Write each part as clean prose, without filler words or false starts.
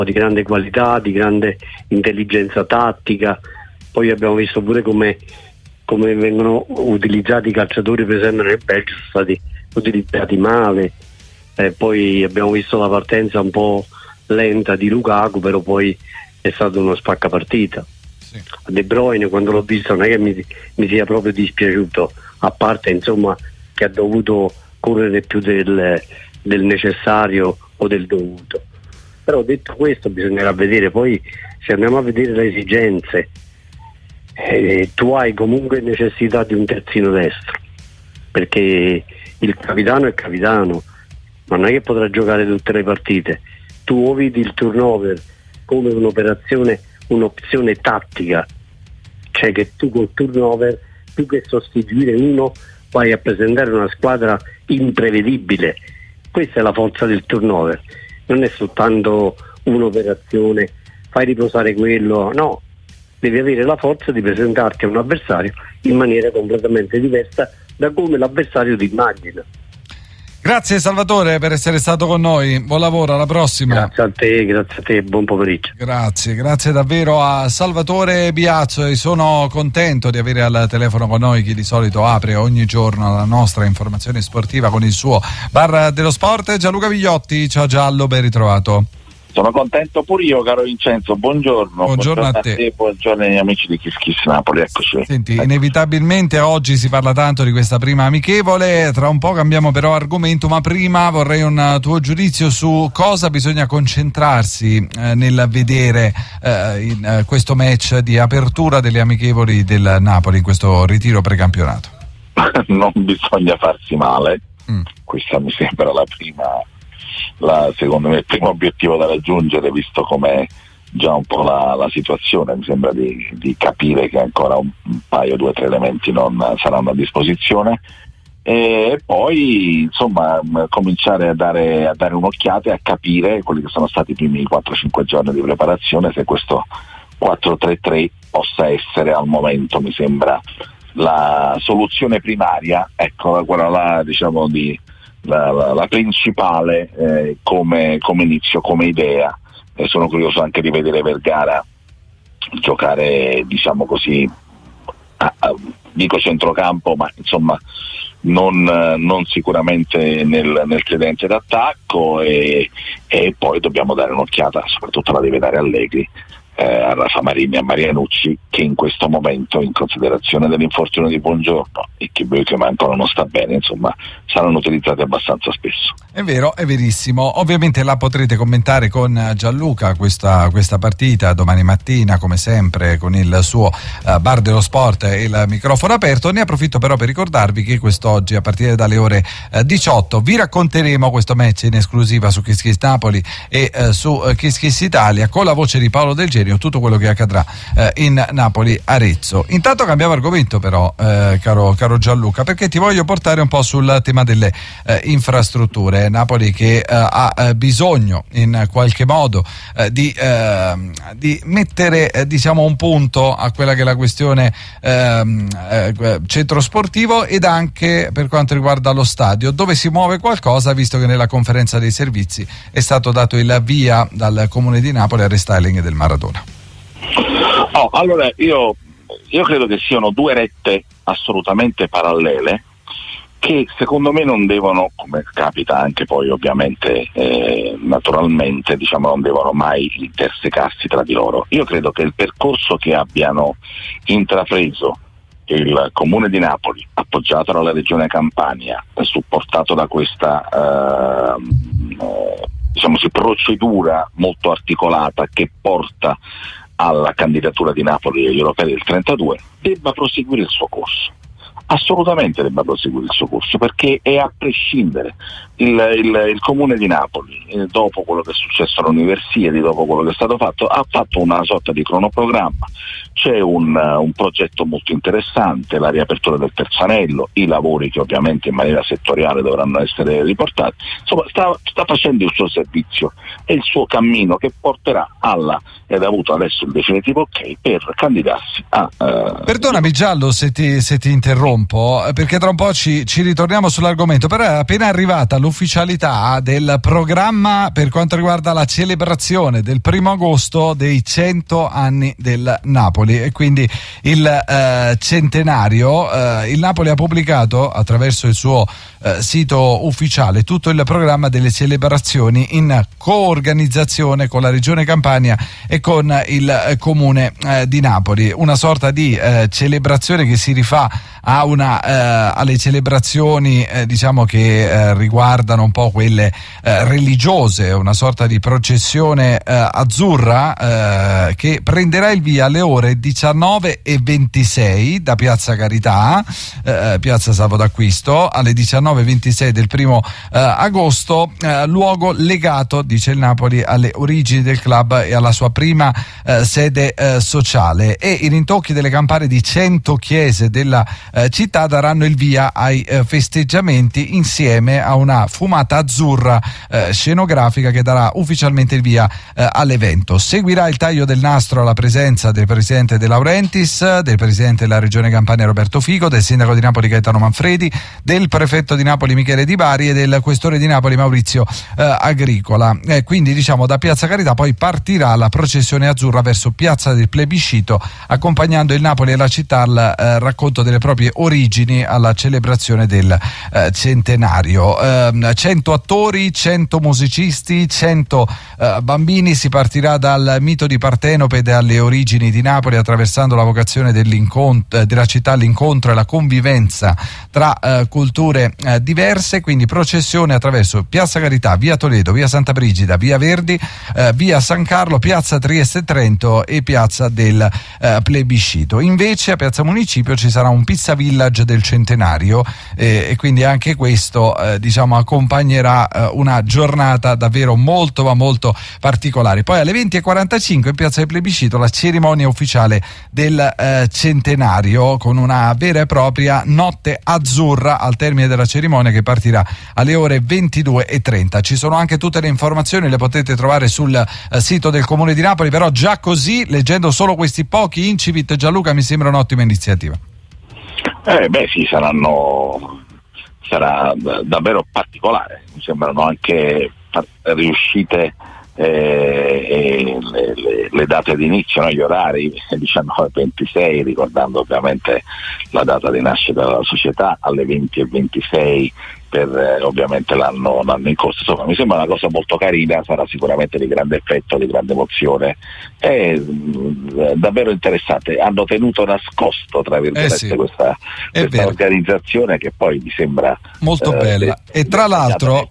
di grande qualità, di grande intelligenza tattica. Poi abbiamo visto pure come vengono utilizzati i calciatori, per esempio nel Belgio sono stati utilizzati male. Poi abbiamo visto la partenza un po' lenta di Lukaku, però poi è stato uno spaccapartita. Sì. De Bruyne, quando l'ho visto, non è che mi sia proprio dispiaciuto, a parte insomma che ha dovuto correre più del necessario o del dovuto. Però detto questo, bisognerà vedere poi, se andiamo a vedere le esigenze, tu hai comunque necessità di un terzino destro, perché il capitano è capitano, ma non è che potrà giocare tutte le partite. Tu o vedi il turnover come un'opzione tattica, cioè che tu col turnover, più che sostituire uno, vai a presentare una squadra imprevedibile. Questa è la forza del turnover, non è soltanto un'operazione, fai riposare quello, no, devi avere la forza di presentarti a un avversario in maniera completamente diversa da come l'avversario ti immagina. Grazie Salvatore per essere stato con noi, buon lavoro, alla prossima. Grazie a te, buon pomeriggio. Grazie davvero a Salvatore Biazzo, e sono contento di avere al telefono con noi chi di solito apre ogni giorno la nostra informazione sportiva con il suo Bar dello Sport, Gianluca Vigliotti. Ciao Giallo, ben ritrovato. Sono contento pure io, caro Vincenzo, buongiorno. Buongiorno a te. Buongiorno agli amici di Kiss Kiss Napoli, eccoci. Senti, inevitabilmente oggi si parla tanto di questa prima amichevole, tra un po' cambiamo però argomento, ma prima vorrei un tuo giudizio su cosa bisogna concentrarsi nel vedere in questo match di apertura delle amichevoli del Napoli, in questo ritiro precampionato. Non bisogna farsi male, questa mi sembra secondo me il primo obiettivo da raggiungere, visto com'è già un po' la situazione. Mi sembra di capire che ancora un paio, 2 o 3 elementi non saranno a disposizione, e poi insomma cominciare a dare un'occhiata e a capire quelli che sono stati i primi 4-5 giorni di preparazione, se questo 4-3-3 possa essere al momento, mi sembra, la soluzione primaria, ecco, quella là, diciamo, la principale come inizio, come idea. Sono curioso anche di vedere Vergara giocare, diciamo così, dico centrocampo, ma insomma non sicuramente nel tridente d'attacco, e poi dobbiamo dare un'occhiata, soprattutto la deve dare Allegri, a Rafa Marini e a Marianucci, che in questo momento, in considerazione dell'infortunio di Buongiorno e che ancora non sta bene, insomma, saranno utilizzati abbastanza spesso. È vero, è verissimo. Ovviamente la potrete commentare con Gianluca questa partita domani mattina, come sempre, con il suo Bar dello Sport e il microfono aperto. Ne approfitto però per ricordarvi che quest'oggi, a partire dalle ore 18, vi racconteremo questo match in esclusiva su Kiss Kiss Napoli e su Kiss Kiss Italia, con la voce di Paolo Del Genio, tutto quello che accadrà in Napoli-Arezzo. Intanto cambiamo argomento però, caro Gianluca, perché ti voglio portare un po' sul tema delle infrastrutture. Napoli che ha bisogno in qualche modo di mettere diciamo un punto a quella che è la questione centro sportivo, ed anche per quanto riguarda lo stadio, dove si muove qualcosa, visto che nella conferenza dei servizi è stato dato il via dal Comune di Napoli al restyling del Maradona. Allora io credo che siano 2 rette assolutamente parallele, che secondo me non devono, come capita anche poi ovviamente naturalmente, diciamo, non devono mai intersecarsi tra di loro. Io credo che il percorso che abbiano intrapreso il Comune di Napoli, appoggiato dalla Regione Campania, supportato da questa procedura molto articolata che porta alla candidatura di Napoli agli europei del 32, debba proseguire il suo corso. Assolutamente debba proseguire il suo corso, perché è a prescindere. Il Comune di Napoli, dopo quello che è successo all'Universiadi, dopo quello che è stato fatto, ha fatto una sorta di cronoprogramma. C'è un progetto molto interessante, la riapertura del terzo anello, i lavori che ovviamente in maniera settoriale dovranno essere riportati. Insomma, sta facendo il suo servizio e il suo cammino, che porterà ed ha avuto adesso il definitivo ok per candidarsi a Perdonami Giallo se ti interrompo, perché tra un po' ci ritorniamo sull'argomento, però è appena arrivata l'ufficialità l'ufficialità del programma per quanto riguarda la celebrazione del 1° agosto dei 100 anni del Napoli e quindi il centenario. Il Napoli ha pubblicato attraverso il suo sito ufficiale tutto il programma delle celebrazioni in coorganizzazione con la Regione Campania e con il Comune di Napoli, una sorta di celebrazione che si rifà a alle celebrazioni diciamo che riguardano un po' quelle religiose, una sorta di processione azzurra che prenderà il via alle ore 19:26 da Piazza Carità, Piazza Salvo d'Acquisto, alle 19:26 del 1° agosto, luogo legato, dice il Napoli, alle origini del club e alla sua prima sede sociale, e i rintocchi delle campane di 100 chiese della città daranno il via ai festeggiamenti insieme a una fumata azzurra scenografica che darà ufficialmente il via all'evento. Seguirà il taglio del nastro alla presenza del presidente De Laurentiis, del presidente della Regione Campania Roberto Fico, del sindaco di Napoli Gaetano Manfredi, del prefetto di Napoli Michele Di Bari e del questore di Napoli Maurizio Agricola. Quindi diciamo da Piazza Carità poi partirà la processione azzurra verso Piazza del Plebiscito, accompagnando il Napoli e la città al racconto delle proprie origini alla celebrazione del centenario. 100 attori, 100 musicisti, 100 bambini. Si partirà dal mito di Partenope e dalle origini di Napoli, attraversando la vocazione della città all'incontro e la convivenza tra culture diverse. Quindi processione attraverso Piazza Carità, via Toledo, via Santa Brigida, via Verdi, via San Carlo, piazza Trieste Trento e piazza del Plebiscito. Invece a Piazza Municipio ci sarà un pizza village del centenario e quindi anche questo diciamo accompagnerà una giornata davvero molto ma molto particolare. Poi alle 20:45 in Piazza del Plebiscito la cerimonia ufficiale del centenario, con una vera e propria notte azzurra al termine della cerimonia che partirà alle ore 22:30. Ci sono anche tutte le informazioni, le potete trovare sul sito del Comune di Napoli, però già così, leggendo solo questi pochi incipit, Gianluca, mi sembra un'ottima iniziativa. Sì, sarà davvero particolare, mi sembrano anche riuscite le date di inizio, gli orari 19:26, ricordando ovviamente la data di nascita della società, alle 20:26 per ovviamente l'anno in corso. Insomma, mi sembra una cosa molto carina, sarà sicuramente di grande effetto, di grande emozione, è davvero interessante. Hanno tenuto nascosto, tra virgolette, questa organizzazione che poi mi sembra molto bella, e tra l'altro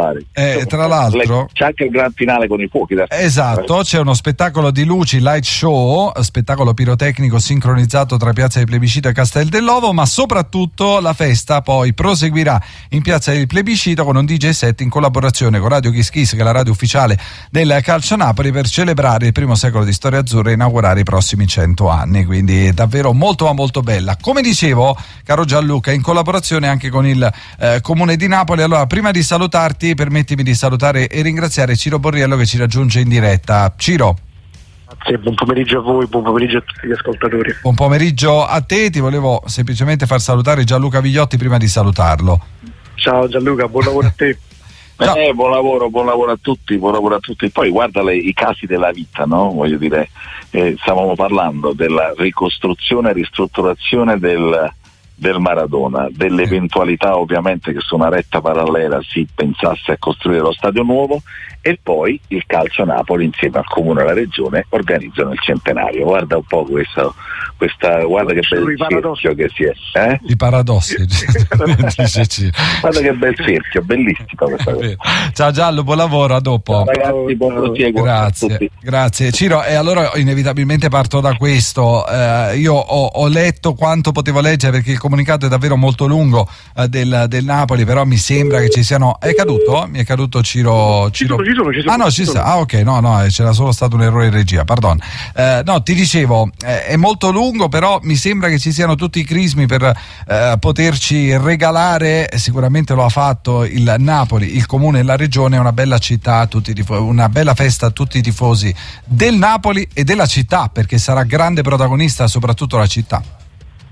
c'è anche il gran finale con i fuochi esatto, c'è uno spettacolo di luci, light show, spettacolo pirotecnico sincronizzato tra Piazza del Plebiscito e Castel dell'Ovo, ma soprattutto la festa poi proseguirà in Piazza del Plebiscito con un DJ set in collaborazione con Radio Kiss Kiss, che è la radio ufficiale del Calcio Napoli, per celebrare il 1° secolo di storia azzurra e inaugurare i prossimi 100 anni. Quindi davvero molto ma molto bella, come dicevo, caro Gianluca, in collaborazione anche con il Comune di Napoli. Allora, prima di salutarti, permettimi di salutare e ringraziare Ciro Borriello che ci raggiunge in diretta. Ciro. Grazie, buon pomeriggio a voi, buon pomeriggio a tutti gli ascoltatori. Buon pomeriggio a te, ti volevo semplicemente far salutare Gianluca Vigliotti prima di salutarlo. Ciao Gianluca, buon lavoro a te. Buon lavoro a tutti, Poi guarda i casi della vita, no? Voglio dire, stavamo parlando della ricostruzione e ristrutturazione del Maradona, dell'eventualità ovviamente che su una retta parallela si pensasse a costruire lo stadio nuovo, e poi il Calcio Napoli insieme al Comune e alla Regione organizzano il centenario. Guarda un po' questa guarda che bel cerchio che si è. I paradossi. Guarda che bel cerchio, bellissima questa cosa. Ciao Giallo, buon lavoro, a dopo. Ciao ragazzi, buon prosieguo. Grazie. Ciro, e allora inevitabilmente parto da questo. Io ho letto quanto potevo leggere, perché il comunicato è davvero molto lungo del Napoli, però mi sembra che ci siano. È caduto? Mi è caduto Ciro. Ci sono. Ah no, ci sta. Ah ok, no, c'era solo stato un errore in regia, pardon. No, ti dicevo, è molto lungo, però mi sembra che ci siano tutti i crismi per poterci regalare, sicuramente lo ha fatto il Napoli, il Comune e la Regione, una bella città, una bella festa a tutti i tifosi del Napoli e della città, perché sarà grande protagonista soprattutto la città.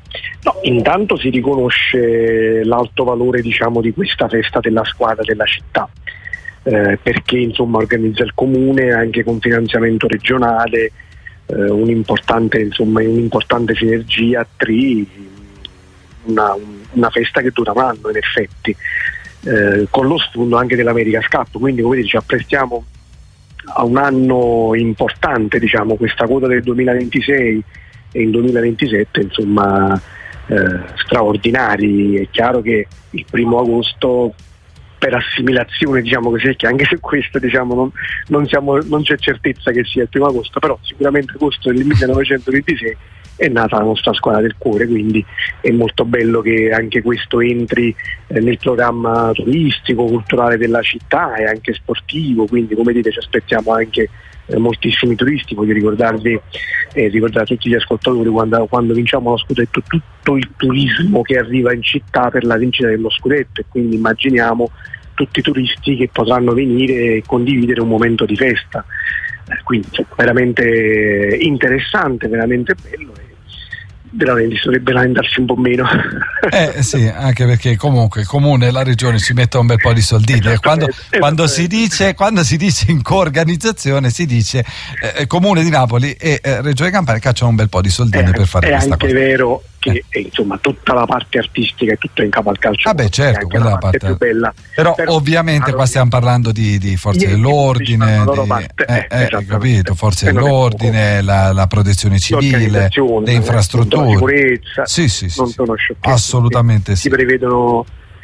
No, intanto si riconosce l'alto valore, diciamo, di questa festa della squadra della città, perché insomma organizza il comune anche con finanziamento regionale, un'importante sinergia una festa che dura un anno in effetti, con lo sfondo anche dell'America's Cup, quindi come dice, ci apprestiamo a un anno importante, diciamo, questa quota del 2026 e il 2027 insomma straordinari. È chiaro che il 1° agosto per assimilazione, diciamo così, che anche se questo, diciamo, non c'è certezza che sia il 1° agosto, però sicuramente agosto del 1926 è nata la nostra squadra del cuore, quindi è molto bello che anche questo entri nel programma turistico, culturale della città e anche sportivo, quindi come dite ci aspettiamo anche moltissimi turisti. Voglio ricordare a tutti gli ascoltatori, quando vinciamo lo scudetto, tutto il turismo che arriva in città per la vincita dello scudetto, e quindi immaginiamo tutti i turisti che potranno venire e condividere un momento di festa, quindi veramente interessante, veramente bello, e veramente dovrebbe lamentarsi un po' meno. Sì, anche perché comunque il comune e la regione ci mettono un bel po' di soldini, e quando si dice in coorganizzazione si dice Comune di Napoli e Regione Campania cacciano un bel po' di soldini per fare questa cosa. È anche vero che insomma tutta la parte artistica è tutto in capo al calcio. Certo, quella è la parte più bella. Però ovviamente qua stiamo parlando di forze dell'ordine, capito? Forze dell'ordine, la protezione civile, le infrastrutture, la sicurezza. Sì. Non sono sciocchezze. Assolutamente sì. Si prevedono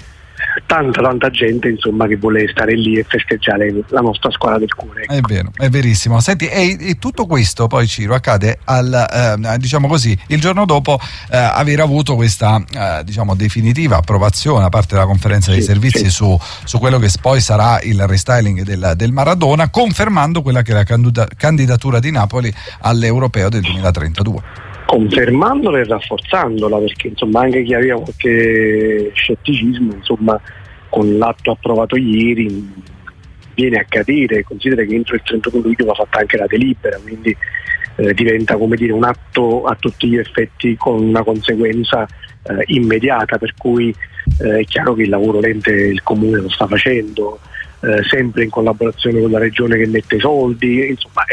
tanta gente insomma che vuole stare lì e festeggiare la nostra squadra del cuore. È vero, è verissimo. Senti, e tutto questo poi, Ciro, accade diciamo così, il giorno dopo aver avuto questa diciamo definitiva approvazione da parte della conferenza dei servizi su quello che poi sarà il restyling del Maradona, confermando quella che è la candidatura di Napoli all'Europeo del 2032. Confermandola e rafforzandola, perché insomma anche chi aveva qualche scetticismo, insomma, con l'atto approvato ieri viene a cadere. Considera che entro il 31 luglio va fatta anche la delibera, quindi diventa, come dire, un atto a tutti gli effetti con una conseguenza immediata, per cui è chiaro che il lavoro lente il comune lo sta facendo, sempre in collaborazione con la regione che mette i soldi, insomma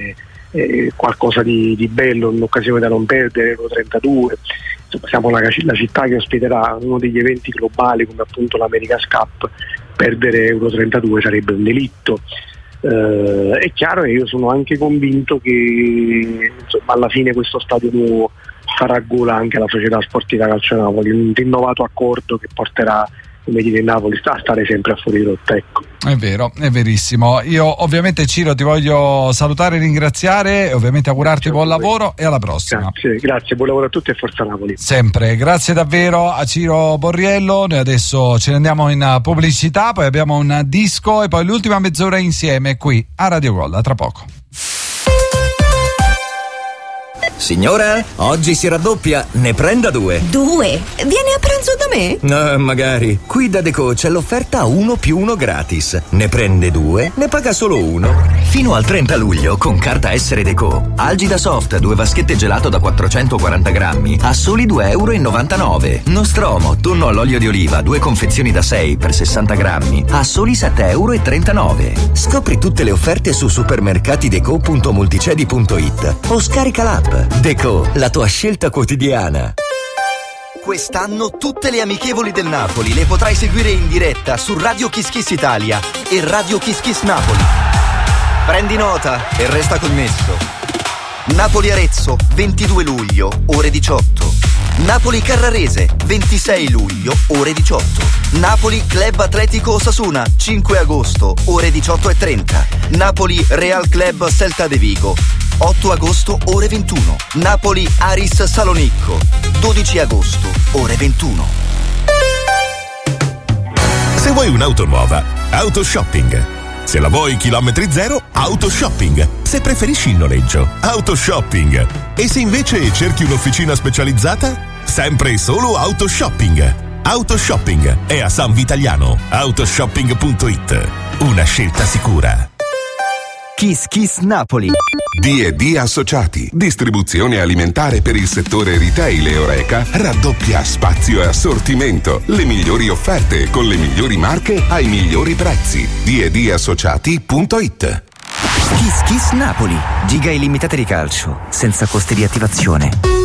qualcosa di bello, un'occasione da non perdere. Euro 32, insomma, siamo la città che ospiterà uno degli eventi globali come appunto l'America's Cup. Perdere Euro 32 sarebbe un delitto. È chiaro, e io sono anche convinto che insomma alla fine questo stadio nuovo farà gola anche alla società sportiva Calcio Napoli, un rinnovato accordo che porterà, come dire, Napoli a stare sempre a fuori rotta, ecco. È vero, è verissimo. Io ovviamente, Ciro, ti voglio salutare e ringraziare, e ovviamente augurarti buon lavoro e alla prossima. Grazie, buon lavoro a tutti e forza Napoli. Sempre, grazie davvero a Ciro Borriello. Noi adesso ce ne andiamo in pubblicità, poi abbiamo un disco e poi l'ultima mezz'ora insieme qui a Radio Gol. A tra poco. Signora, oggi si raddoppia, ne prenda 2. 2? Vieni a pranzo da me? Magari. Qui da Deco c'è l'offerta 1+1 gratis. Ne prende 2, ne paga solo 1. Fino al 30 luglio, con carta Essere Deco, Algida Soft 2 vaschette gelato da 440 grammi a soli €2,99. Nostromo, tonno all'olio di oliva, 2 confezioni da 6 per 60 grammi a soli €7,39. Scopri tutte le offerte su supermercatideco.multicedi.it o scarica l'app. Deco, la tua scelta quotidiana. Quest'anno tutte le amichevoli del Napoli le potrai seguire in diretta su Radio Kiss Kiss Italia e Radio Kiss Kiss Napoli. Prendi nota e resta connesso. Napoli-Arezzo, 22 luglio, ore 18. Napoli-Carrarese, 26 luglio, ore 18. Napoli-Club Atletico Osasuna, 5 agosto, ore 18:30. Napoli-Real Club Celta de Vigo, 8 agosto, ore 21. Napoli-Aris Salonicco, 12 agosto, ore 21. Se vuoi un'auto nuova, Autoshopping. Se la vuoi chilometri zero, Autoshopping. Se preferisci il noleggio, Autoshopping. E se invece cerchi un'officina specializzata, sempre e solo Autoshopping. Autoshopping è a San Vitaliano. Autoshopping.it. Una scelta sicura. Kiss Kiss Napoli. D&D Associati, distribuzione alimentare per il settore retail e Horeca, raddoppia spazio e assortimento, le migliori offerte con le migliori marche ai migliori prezzi. D&Dassociati.it. Kiss Kiss Napoli, giga illimitate di calcio, senza costi di attivazione.